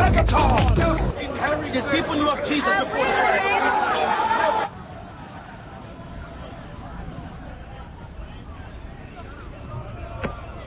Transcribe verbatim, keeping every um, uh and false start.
Megatron! Just inherit. These people knew of Jesus before the